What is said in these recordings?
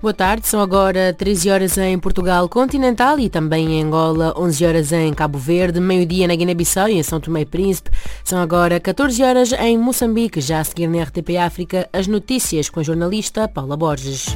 Boa tarde, são agora 13 horas em Portugal continental e também em Angola, 11 horas em Cabo Verde, meio-dia na Guiné-Bissau e em São Tomé e Príncipe. São agora 14 horas em Moçambique, já a seguir na RTP África, as notícias com a jornalista Paula Borges.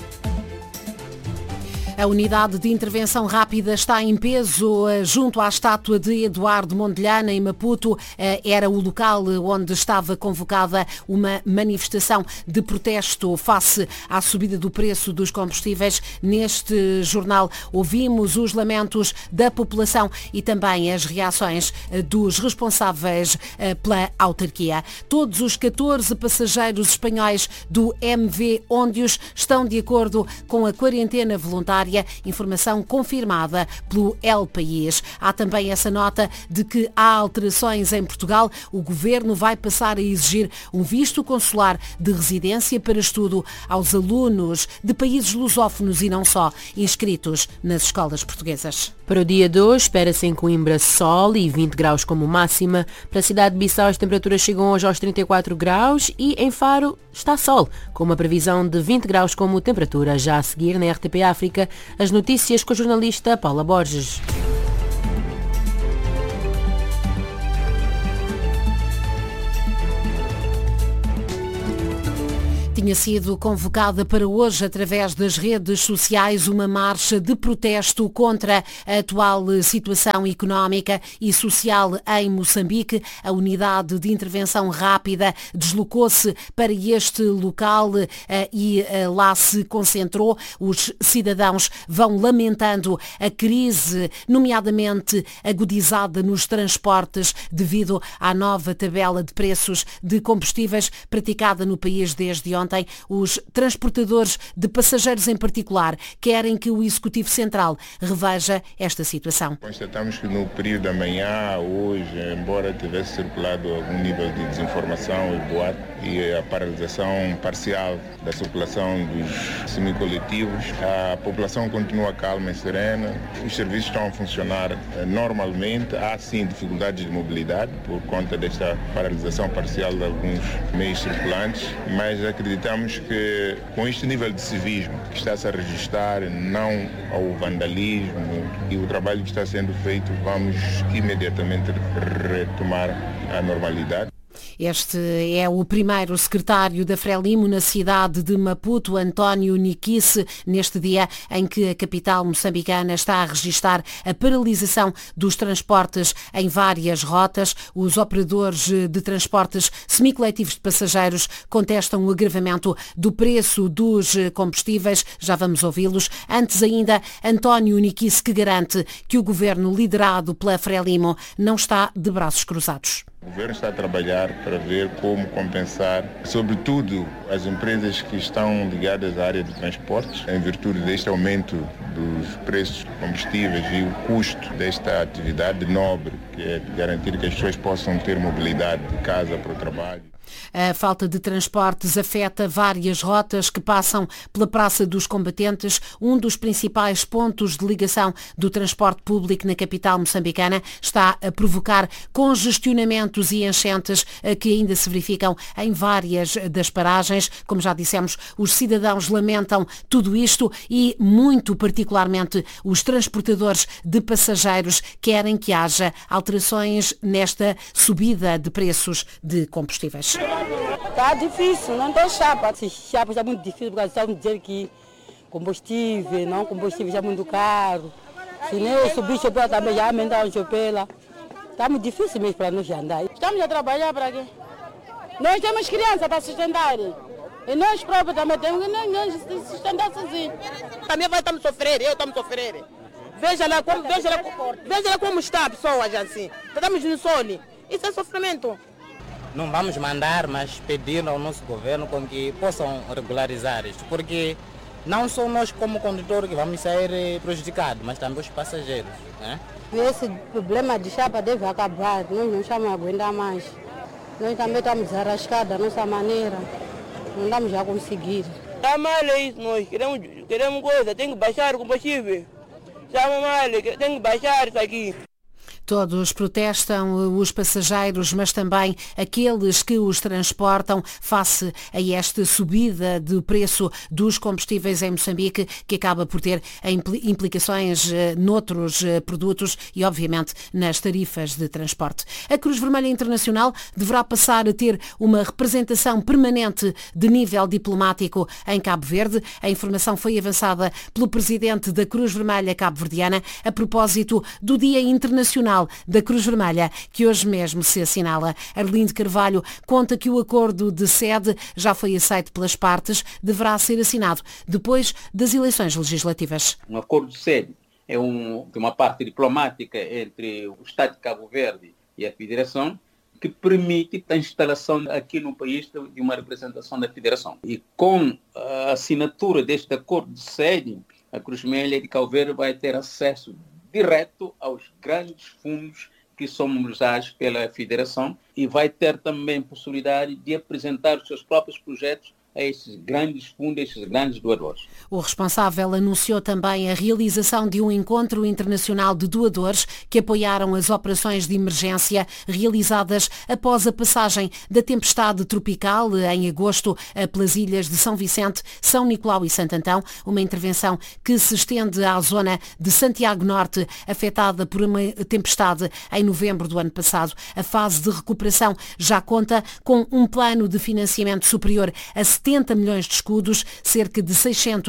A unidade de intervenção rápida está em peso junto à estátua de Eduardo Mondlane, em Maputo. Era o local onde estava convocada uma manifestação de protesto face à subida do preço dos combustíveis. Neste jornal ouvimos os lamentos da população e também as reações dos responsáveis pela autarquia. Todos os 14 passageiros espanhóis do MV Óndios estão de acordo com a quarentena voluntária. Informação confirmada pelo El País. Há também essa nota de que há alterações em Portugal. O governo vai passar a exigir um visto consular de residência para estudo aos alunos de países lusófonos e não só, inscritos nas escolas portuguesas. Para o dia de hoje, espera-se em Coimbra sol e 20 graus como máxima. Para a cidade de Bissau, as temperaturas chegam hoje aos 34 graus e em Faro está sol, com uma previsão de 20 graus como temperatura. Já a seguir, na RTP África, as notícias com a jornalista Paula Borges. Tinha sido convocada para hoje, através das redes sociais, uma marcha de protesto contra a atual situação económica e social em Moçambique. A unidade de intervenção rápida deslocou-se para este local e lá se concentrou. Os cidadãos vão lamentando a crise, nomeadamente agudizada nos transportes, devido à nova tabela de preços de combustíveis praticada no país desde ontem. Os transportadores de passageiros em particular querem que o Executivo Central reveja esta situação. Constatamos que no período da manhã, hoje, embora tivesse circulado algum nível de desinformação e boato e a paralisação parcial da circulação dos semicoletivos, a população continua calma e serena, os serviços estão a funcionar normalmente. Há sim dificuldades de mobilidade por conta desta paralisação parcial de alguns meios circulantes, mas acreditamos que com este nível de civismo que está-se a registrar, não ao vandalismo e o trabalho que está sendo feito, vamos imediatamente retomar a normalidade. Este é o primeiro secretário da Frelimo na cidade de Maputo, António Niquice, neste dia em que a capital moçambicana está a registrar a paralisação dos transportes em várias rotas. Os operadores de transportes semicoletivos de passageiros contestam o agravamento do preço dos combustíveis. Já vamos ouvi-los. Antes ainda, António Niquice, que garante que o governo liderado pela Frelimo não está de braços cruzados. O governo está a trabalhar para ver como compensar, sobretudo, as empresas que estão ligadas à área de transportes, em virtude deste aumento dos preços de combustíveis e o custo desta atividade nobre, que é garantir que as pessoas possam ter mobilidade de casa para o trabalho. A falta de transportes afeta várias rotas que passam pela Praça dos Combatentes, um dos principais pontos de ligação do transporte público na capital moçambicana. Está a provocar congestionamentos e enchentes que ainda se verificam em várias das paragens. Como já dissemos, os cidadãos lamentam tudo isto e, muito particularmente, os transportadores de passageiros querem que haja alterações nesta subida de preços de combustíveis. Está difícil, não tem chapa. Chapa está muito difícil, porque estão dizendo que combustível já é muito caro. Se nem subir chopela também já aumentaram chopela. Está muito difícil mesmo para nós andar. Estamos a trabalhar para quê? Nós temos crianças para sustentar. E nós próprios também temos que sustentar sozinhos. Também estamos a sofrer, eu estamos a sofrer. Veja lá como está a pessoa assim. Estamos no sol. Isso é sofrimento. Não vamos mandar, mas pedir ao nosso governo com que possam regularizar isto, porque não só nós como condutor que vamos sair prejudicados, mas também os passageiros. Né? Esse problema de chapa deve acabar, nós não estamos a aguentar mais. Nós também estamos arrascados da nossa maneira, não estamos a conseguir. Está mal isso, nós queremos coisa, tem que baixar o combustível. Está mal, tem que baixar isso aqui. Todos protestam, os passageiros, mas também aqueles que os transportam face a esta subida de preço dos combustíveis em Moçambique, que acaba por ter implicações noutros produtos e, obviamente, nas tarifas de transporte. A Cruz Vermelha Internacional deverá passar a ter uma representação permanente de nível diplomático em Cabo Verde. A informação foi avançada pelo presidente da Cruz Vermelha cabo-verdiana a propósito do Dia Internacional da Cruz Vermelha, que hoje mesmo se assinala. Arlindo Carvalho conta que o acordo de sede já foi aceito pelas partes, deverá ser assinado depois das eleições legislativas. Um acordo de sede é uma parte diplomática entre o Estado de Cabo Verde e a Federação, que permite a instalação aqui no país de uma representação da Federação. E com a assinatura deste acordo de sede, a Cruz Vermelha de Cabo Verde vai ter acesso direto aos grandes fundos que são mobilizados pela Federação e vai ter também possibilidade de apresentar os seus próprios projetos a esses grandes fundos, a esses grandes doadores. O responsável anunciou também a realização de um encontro internacional de doadores que apoiaram as operações de emergência realizadas após a passagem da tempestade tropical em agosto pelas ilhas de São Vicente, São Nicolau e Santo Antão, uma intervenção que se estende à zona de Santiago Norte, afetada por uma tempestade em novembro do ano passado. A fase de recuperação já conta com um plano de financiamento superior a 70 milhões de escudos, cerca de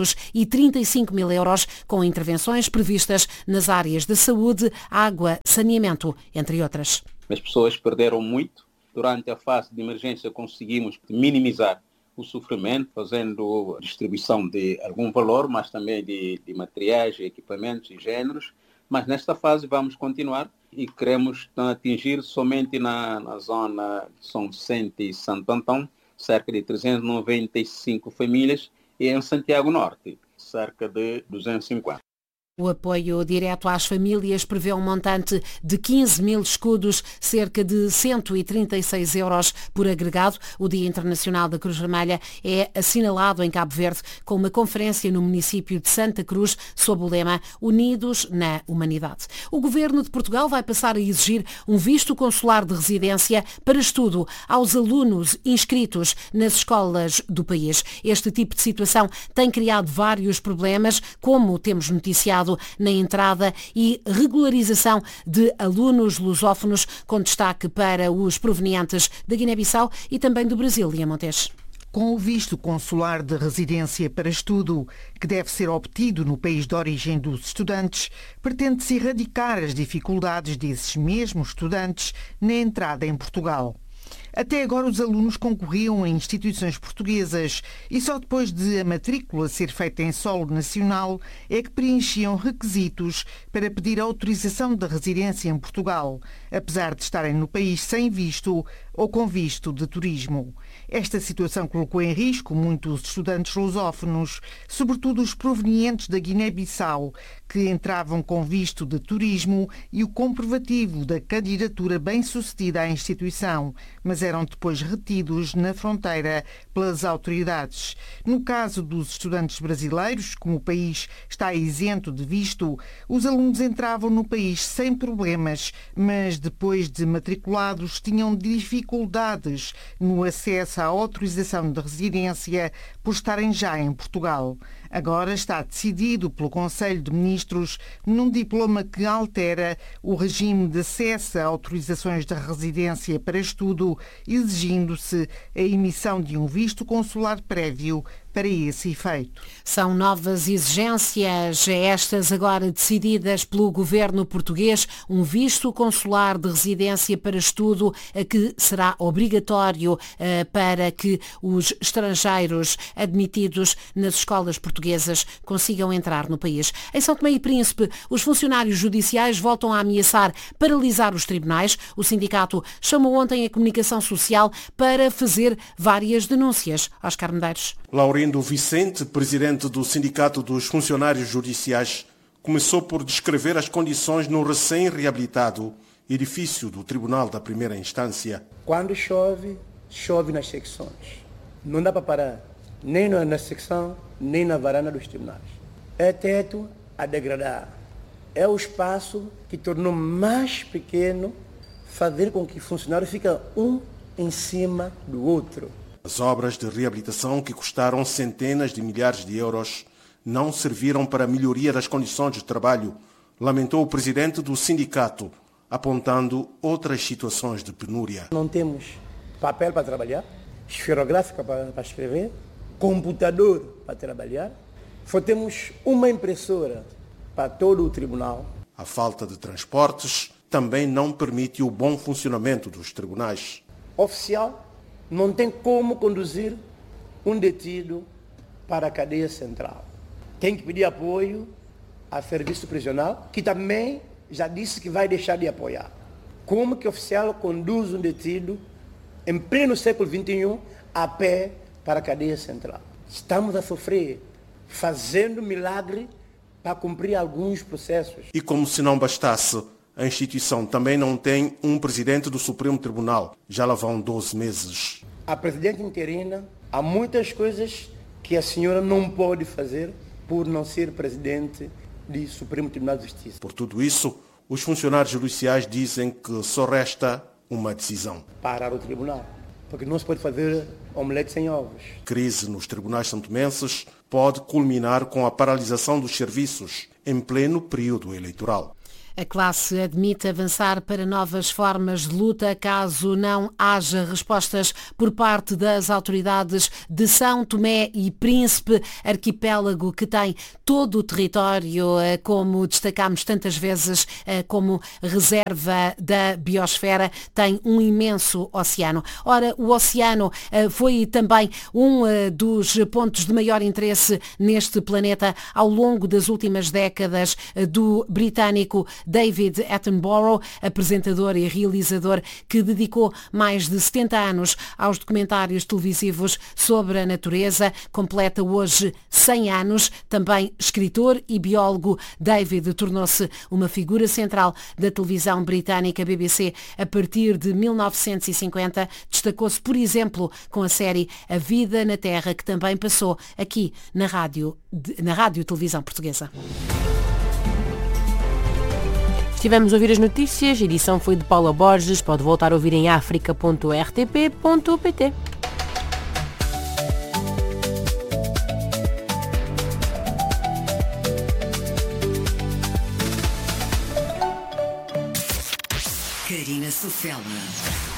635 mil euros, com intervenções previstas nas áreas da saúde, água, saneamento, entre outras. As pessoas perderam muito. Durante a fase de emergência conseguimos minimizar o sofrimento, fazendo distribuição de algum valor, mas também de materiais, equipamentos e géneros. Mas nesta fase vamos continuar e queremos atingir somente na zona de São Vicente e Santo Antão cerca de 395 famílias e em Santiago Norte cerca de 250. O apoio direto às famílias prevê um montante de 15 mil escudos, cerca de 136 euros por agregado. O Dia Internacional da Cruz Vermelha é assinalado em Cabo Verde com uma conferência no município de Santa Cruz sob o lema Unidos na Humanidade. O Governo de Portugal vai passar a exigir um visto consular de residência para estudo aos alunos inscritos nas escolas do país. Este tipo de situação tem criado vários problemas, como temos noticiado na entrada e regularização de alunos lusófonos, com destaque para os provenientes da Guiné-Bissau e também do Brasil. Lia Montes. Com o visto consular de residência para estudo, que deve ser obtido no país de origem dos estudantes, pretende-se erradicar as dificuldades desses mesmos estudantes na entrada em Portugal. Até agora os alunos concorriam em instituições portuguesas e só depois de a matrícula ser feita em solo nacional é que preenchiam requisitos para pedir autorização de residência em Portugal, apesar de estarem no país sem visto ou com visto de turismo. Esta situação colocou em risco muitos estudantes lusófonos, sobretudo os provenientes da Guiné-Bissau, que entravam com visto de turismo e o comprovativo da candidatura bem-sucedida à instituição, mas eram depois retidos na fronteira pelas autoridades. No caso dos estudantes brasileiros, como o país está isento de visto, os alunos entravam no país sem problemas, mas depois de matriculados tinham dificuldades no acesso à autorização de residência por estarem já em Portugal. Agora está decidido pelo Conselho de Ministros num diploma que altera o regime de acesso a autorizações de residência para estudo, exigindo-se a emissão de um visto consular prévio para esse efeito. São novas exigências, estas agora decididas pelo governo português, um visto consular de residência para estudo que será obrigatório para que os estrangeiros admitidos nas escolas portuguesas consigam entrar no país. Em São Tomé e Príncipe, os funcionários judiciais voltam a ameaçar paralisar os tribunais. O sindicato chamou ontem a comunicação social para fazer várias denúncias. Oscar Medeiros. Laurindo Vicente, presidente do Sindicato dos Funcionários Judiciais, começou por descrever as condições no recém-reabilitado edifício do Tribunal da Primeira Instância. Quando chove, chove nas secções. Não dá para parar, nem na secção, nem na varanda dos tribunais. É teto a degradar. é o espaço que tornou mais pequeno fazer com que o funcionário fique um em cima do outro. As obras de reabilitação que custaram centenas de milhares de euros não serviram para a melhoria das condições de trabalho, lamentou o presidente do sindicato, apontando outras situações de penúria. Não temos papel para trabalhar, esferográfica para escrever, computador para trabalhar, só temos uma impressora para todo o tribunal. A falta de transportes também não permite o bom funcionamento dos tribunais. Oficial não tem como conduzir um detido para a cadeia central. Tem que pedir apoio a serviço prisional, que também já disse que vai deixar de apoiar. Como que o oficial conduz um detido em pleno século XXI a pé para a cadeia central? Estamos a sofrer, fazendo milagre para cumprir alguns processos. E como se não bastasse, a instituição também não tem um presidente do Supremo Tribunal. Já lá vão 12 meses. A presidente interina, há muitas coisas que a senhora não pode fazer por não ser presidente do Supremo Tribunal de Justiça. Por tudo isso, os funcionários judiciais dizem que só resta uma decisão. Parar o tribunal, porque não se pode fazer omelete sem ovos. Crise nos tribunais santomenses pode culminar com a paralisação dos serviços em pleno período eleitoral. A classe admite avançar para novas formas de luta caso não haja respostas por parte das autoridades de São Tomé e Príncipe, arquipélago que tem todo o território, como destacámos tantas vezes, como reserva da biosfera, tem um imenso oceano. Ora, o oceano foi também um dos pontos de maior interesse neste planeta ao longo das últimas décadas do britânico David Attenborough, apresentador e realizador que dedicou mais de 70 anos aos documentários televisivos sobre a natureza, completa hoje 100 anos. Também escritor e biólogo, David tornou-se uma figura central da televisão britânica BBC a partir de 1950. Destacou-se, por exemplo, com a série A Vida na Terra, que também passou aqui na rádio televisão portuguesa. Estivemos a ouvir as notícias, a edição foi de Paula Borges, pode voltar a ouvir em africa.rtp.pt. Karina Sofela.